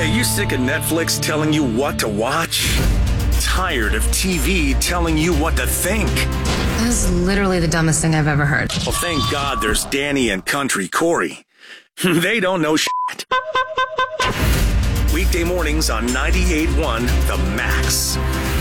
Hey, you sick of Netflix telling you what to watch? Tired of TV telling you what to think? That was literally the dumbest thing I've ever heard. Well, thank God there's Danny and Country Corey. They don't know shit. Weekday mornings on 98.1 The Max.